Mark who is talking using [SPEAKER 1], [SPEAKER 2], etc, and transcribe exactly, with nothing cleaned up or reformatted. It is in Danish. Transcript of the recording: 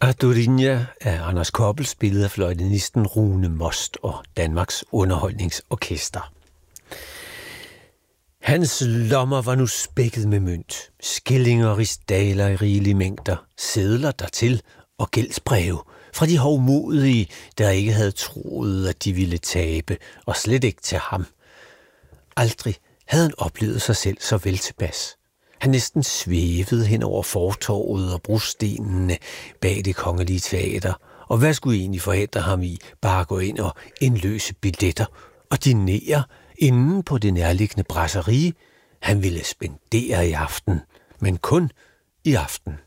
[SPEAKER 1] Ardurinja er Anders Koppel, spillet af fløjtenisten Rune Most og Danmarks Underholdningsorkester. Hans lommer var nu spækket med mønt, skillinger og rigsdaler i rigelige mængder, sedler dertil og gældsbreve fra de hovmodige, der ikke havde troet, at de ville tabe, og slet ikke til ham. Aldrig havde han oplevet sig selv så vel tilpas. Han næsten svævede hen over fortorvet og brostenene bag det kongelige teater, og hvad skulle egentlig forhindre ham i bare at gå ind og indløse billetter og dinere inden på det nærliggende brasserie, han ville spendere i aften, men kun i aften.